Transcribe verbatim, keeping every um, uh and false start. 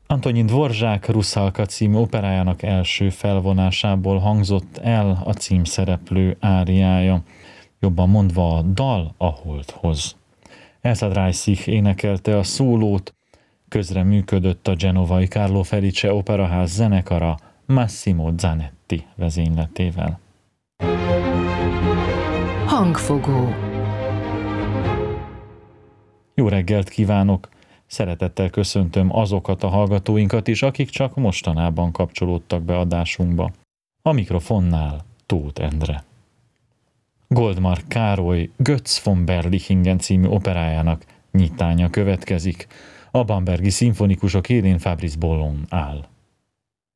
Antonin Dvorzsák Ruszalka című operájának első felvonásából hangzott el a címszereplő áriája, jobban mondva a dal a holdhoz. Elsa Dreisig énekelte a szólót, közreműködött a genovai Carlo Felice Operaház zenekara Massimo Zanetti vezényletével. Hangfogó. Jó reggelt kívánok! Szeretettel köszöntöm azokat a hallgatóinkat is, akik csak mostanában kapcsolódtak be adásunkba. A mikrofonnál Tóth Endre. Goldmar Károly Götz von Berlichingen című operájának nyitánya következik. A bambergi szimfonikusok élén Fabrice Bollon áll.